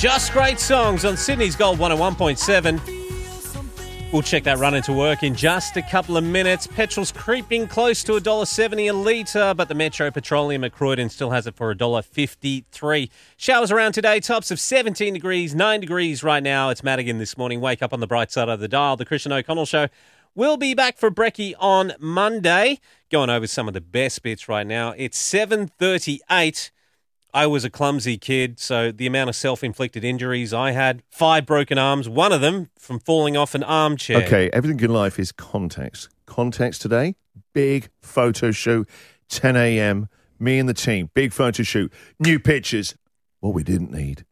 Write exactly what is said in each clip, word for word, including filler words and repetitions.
Just great songs on Sydney's Gold one oh one point seven. We'll check that run into work in just a couple of minutes. Petrol's creeping close to one dollar seventy a litre, but the Metro Petroleum at Croydon still has it for one dollar fifty-three. Showers around today, tops of seventeen degrees, nine degrees right now. It's Madigan this morning. Wake up on the bright side of the dial. The Christian O'Connell Show will be back for brekkie on Monday. Going over some of the best bits right now. It's seven thirty-eight. I was a clumsy kid, so the amount of self-inflicted injuries I had, five broken arms, one of them from falling off an armchair. Okay, everything in life is context. Context today, big photo shoot, ten a.m., me and the team, big photo shoot, new pictures. What we didn't need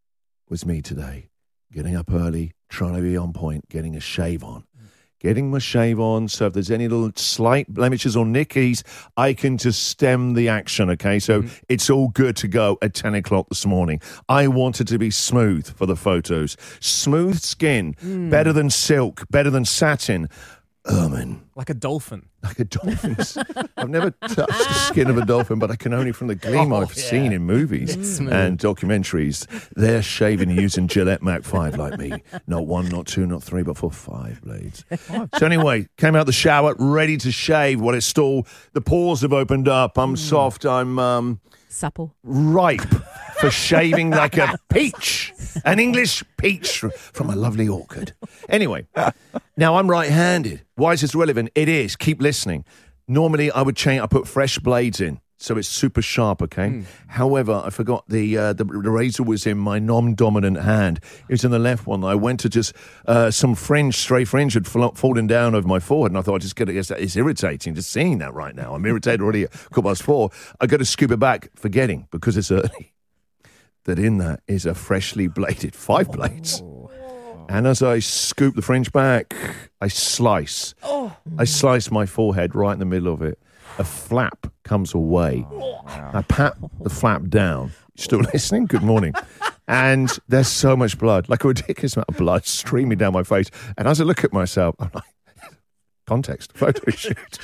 was me today, getting up early, trying to be on point, getting a shave on. Getting my shave on, so if there's any little slight blemishes or nickies, I can just stem the action, okay? So mm-hmm. It's all good to go at ten o'clock this morning. I wanted to be smooth for the photos. Smooth skin, mm. better than silk, better than satin. Ermine. Like a dolphin. Like a dolphin's. I've never touched the skin of a dolphin, but I can only from the gleam oh, I've yeah. seen in movies and documentaries. They're shaving using Gillette Mac five like me. Not one, not two, not three, but for five blades. So anyway, came out the shower, ready to shave. What it's still, the pores have opened up. I'm mm. soft. I'm... um supple. Ripe for shaving like a peach. An English peach from a lovely orchard. Anyway, now I'm right-handed. Why is this relevant? It is. Keep listening. Normally, I would change. I put fresh blades in, so it's super sharp, okay? Mm. However, I forgot the, uh, the the razor was in my non-dominant hand. It was in the left one. I went to just, uh, some fringe, stray fringe had fall, fallen down over my forehead, and I thought, I just got to, it's irritating just seeing that right now. I'm irritated already at quarter past four. I got to scoop it back, forgetting, because it's early, that in that is a freshly bladed five blades. Oh. And as I scoop the fringe back, I slice. Oh. I slice my forehead right in the middle of it. A flap comes away. Oh, wow. I pat the flap down. Still listening? Good morning. And there's so much blood, like a ridiculous amount of blood streaming down my face. And as I look at myself, I'm like, context, photo shoot.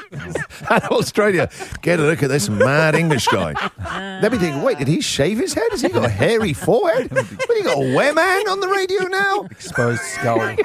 And Australia, get a look at this mad English guy. Let me think, wait, did he shave his head? Has he got a hairy forehead? What, you got a wereman on the radio now? Exposed skull.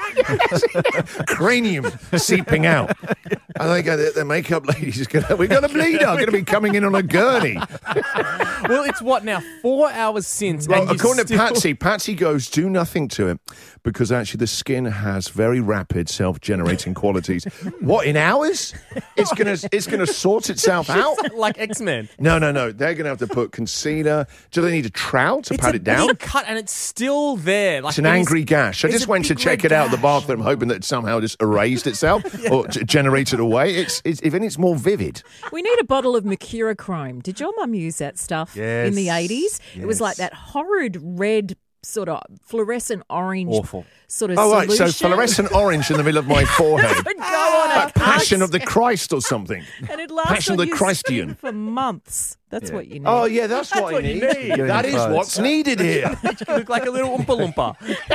Cranium seeping out. I think the, the makeup lady's going to, we're going to bleed out, going to be coming in on a gurney. Well, it's what now, four hours since. Well, and according still... to Patsy, Patsy goes, do nothing to it, because actually the skin has very rapid self-generating qualities. What, in hours? It's gonna it's gonna sort itself out? Like X-Men. No, no, no. They're gonna have to put concealer. Do they need a trowel to it's pat a it down? Big cut and it's still there. Like it's an angry gash. I just went to check it out in the gash. bathroom, hoping that it somehow just erased itself yeah. or g- generated away. It's, it's if it's more vivid. We need a bottle of Mercurochrome. Did your mum use that stuff yes. in the eighties? Yes. It was like that horrid red sort of fluorescent orange Awful. sort of Oh, right, solution. so fluorescent orange in the middle of my forehead. It would go on Like a Passion us. of the Christ or something. And it lasts Passion on of the your Christian. skin for months. That's Yeah. what you need. Oh, yeah, that's, That's what, what I you need. need. You're That in is clothes. what's needed here. You look like a little Oompa Loompa.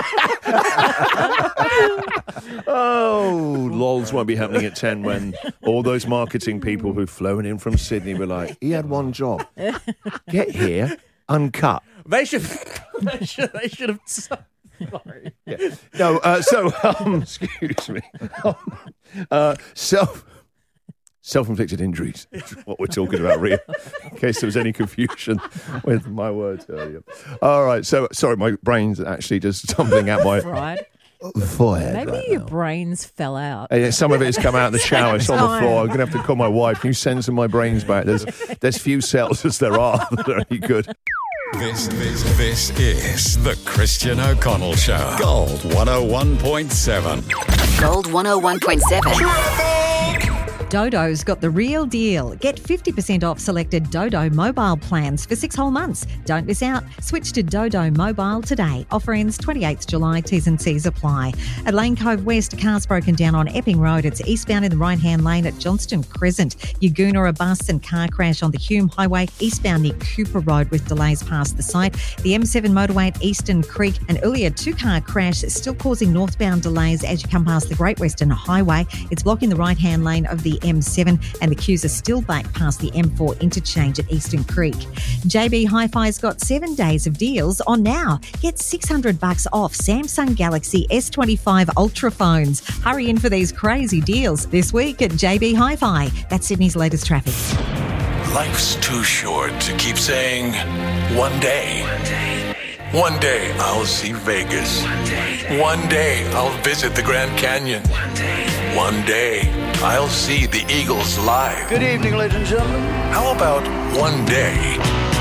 Oh, lols won't be happening at ten when all those marketing people who've flown in from Sydney were like, he had one job. Get here, uncut. They should. They should. They should have. Sorry. Yeah. No, uh, so, um, excuse me. Um, uh, self, self-inflicted injuries is what we're talking about, Rhea, in case there was any confusion with my words earlier. All right, so, sorry, my brain's actually just tumbling out my Right. forehead. Maybe right your now. brains fell out. Uh, yeah, some of it has come out in the shower. It's on the time. floor. I'm going to have to call my wife. Can you send some of my brains back? There's there's few cells as there are that are any good. This, this, this is the Christian O'Connell Show. Gold one oh one point seven. Gold one oh one point seven. Dodo's got the real deal. Get fifty percent off selected Dodo mobile plans for six whole months. Don't miss out. Switch to Dodo Mobile today. Offer ends twenty-eighth July. T's and C's apply. At Lane Cove West, cars broken down on Epping Road. It's eastbound in the right-hand lane at Johnston Crescent. Yagoona, a bus and car crash on the Hume Highway, eastbound near Cooper Road with delays past the site. The M seven motorway at Eastern Creek. An earlier two-car crash still causing northbound delays as you come past the Great Western Highway. It's blocking the right-hand lane of the the M seven, and the queues are still back past the M four interchange at Eastern Creek. J B Hi-Fi's got seven days of deals on now. Get six hundred bucks off Samsung Galaxy S twenty-five Ultra phones. Hurry in for these crazy deals this week at J B Hi-Fi. That's Sydney's latest traffic. Life's too short to keep saying, one day. One day I'll see Vegas. One day I'll visit the Grand Canyon. One day I'll see the Eagles live. Good evening, ladies and gentlemen. How about one day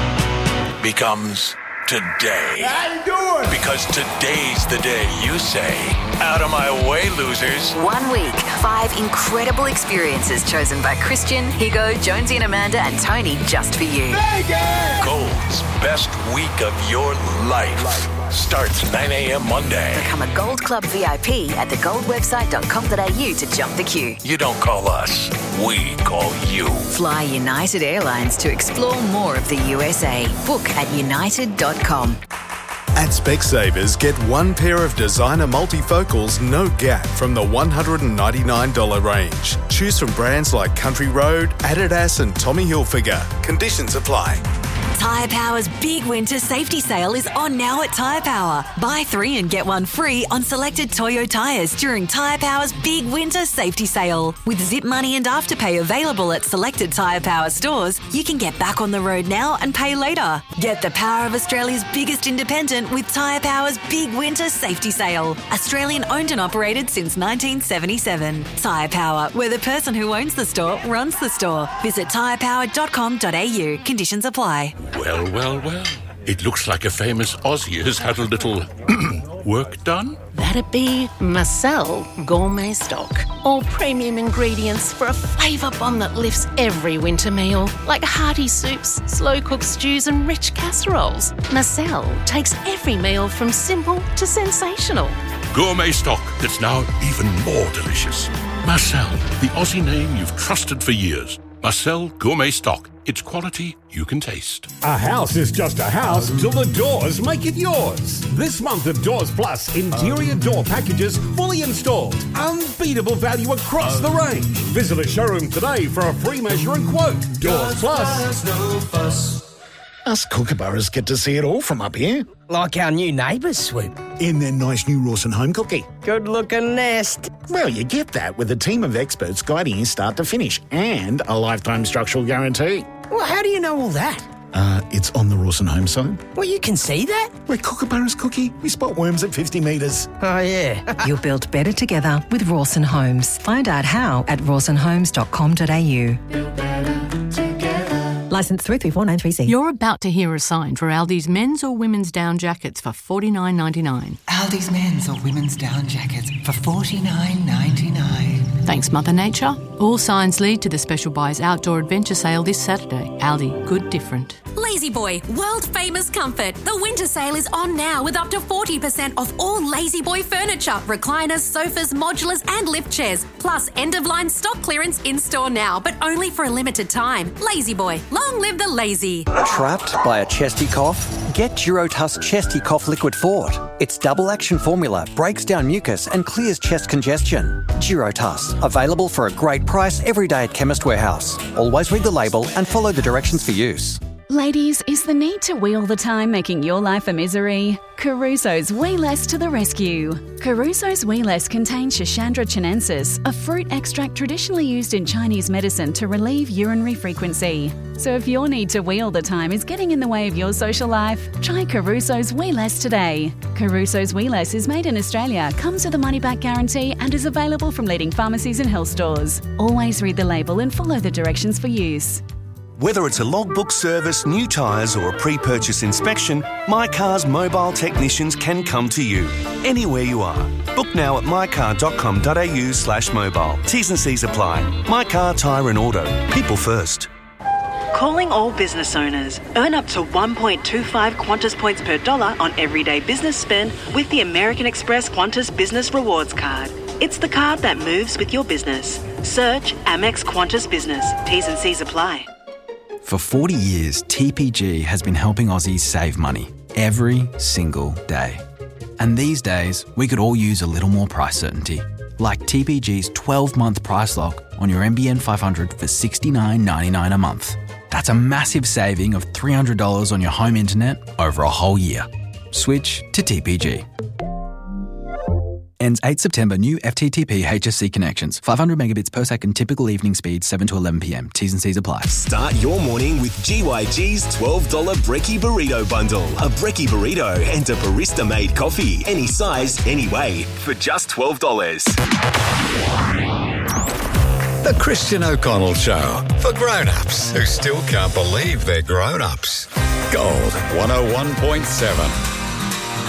becomes today? How you doing? Because today's the day you say, out of my way, losers. One week, five incredible experiences chosen by Christian, Higo, Jonesy and Amanda and Tony just for you. Vegas! Gold's best week of your life starts nine a.m. Monday. Become a Gold Club V I P at the gold website dot com dot a u to jump the queue. You don't call us, we call you. Fly United Airlines to explore more of the U S A. Book at united dot com. At Specsavers, get one pair of designer multifocals, no gap, from the one hundred ninety-nine dollars range. Choose from brands like Country Road, Adidas and Tommy Hilfiger. Conditions apply. Tyre Power's big winter safety sale is on now at Tyre Power. Buy three and get one free on selected Toyo tyres during Tyre Power's big winter safety sale. With Zip Money and Afterpay available at selected Tyre Power stores, you can get back on the road now and pay later. Get the power of Australia's biggest independent with Tyre Power's big winter safety sale. Australian owned and operated since nineteen seventy-seven. Tyre Power, where the person who owns the store runs the store. Visit tyre power dot com dot a u. Conditions apply. Well, well, well. It looks like a famous Aussie has had a little work done. That'd be Marcel Gourmet Stock. All premium ingredients for a flavour bomb that lifts every winter meal, like hearty soups, slow-cooked stews and rich casseroles. Marcel takes every meal from simple to sensational. Gourmet stock that's now even more delicious. Marcel, the Aussie name you've trusted for years. Marcel Gourmet Stock. It's quality you can taste. A house is just a house till the doors make it yours. This month of Doors Plus, interior door packages fully installed. Unbeatable value across the range. Visit a showroom today for a free measure and quote. Doors Plus. No fuss. Us kookaburras get to see it all from up here. Like our new neighbours, Swoop. In their nice new Rawson home cookie. Good-looking nest. Well, you get that with a team of experts guiding you start to finish and a lifetime structural guarantee. Well, how do you know all that? Uh, it's on the Rawson home side. Well, you can see that? We're kookaburras, Cookie. We spot worms at fifty metres. Oh, yeah. You'll build better together with Rawson Homes. Find out how at rawson homes dot com dot a u. Licence three three four nine three C. You're about to hear a sign for Aldi's men's or women's down jackets for forty-nine ninety-nine. Aldi's men's or women's down jackets for forty-nine ninety-nine. Thanks, Mother Nature. All signs lead to the Special Buys Outdoor Adventure Sale this Saturday. Aldi, good different. Lazy Boy, world famous comfort. The winter sale is on now with up to forty percent off all Lazy Boy furniture, recliners, sofas, modulars and lift chairs. Plus end of line stock clearance in store now, but only for a limited time. Lazy Boy, long live the lazy. Trapped by a chesty cough? Get Durotuss Chesty Cough Liquid Fort. Its double action formula breaks down mucus and clears chest congestion. Durotuss, available for a great price every day at Chemist Warehouse. Always read the label and follow the directions for use. Ladies, is the need to wee all the time making your life a misery? Caruso's Wee Less to the rescue. Caruso's Wee Less contains Schisandra chinensis, a fruit extract traditionally used in Chinese medicine to relieve urinary frequency. So if your need to wee all the time is getting in the way of your social life, try Caruso's Wee Less today. Caruso's Wee Less is made in Australia, comes with a money-back guarantee and is available from leading pharmacies and health stores. Always read the label and follow the directions for use. Whether it's a logbook service, new tyres or a pre-purchase inspection, My Car's mobile technicians can come to you, anywhere you are. Book now at my car dot com dot a u slash mobile. T's and C's apply. My Car, Tyre and Auto. People first. Calling all business owners. Earn up to one point two five Qantas points per dollar on everyday business spend with the American Express Qantas Business Rewards Card. It's the card that moves with your business. Search Amex Qantas Business. T's and C's apply. For forty years, T P G has been helping Aussies save money every single day. And these days, we could all use a little more price certainty. like T P G's twelve-month price lock on your N B N five hundred for sixty-nine ninety-nine a month. That's a massive saving of three hundred dollars on your home internet over a whole year. Switch to T P G. Ends eighth September. New F T T P H S C connections. five hundred megabits per second. Typical evening speed seven to eleven p m. T's and C's apply. Start your morning with G Y G's twelve dollars Brekkie Burrito Bundle. A Brekkie Burrito and a barista-made coffee. Any size, any way. For just twelve dollars. The Christian O'Connell Show. For grown-ups who still can't believe they're grown-ups. Gold one oh one point seven.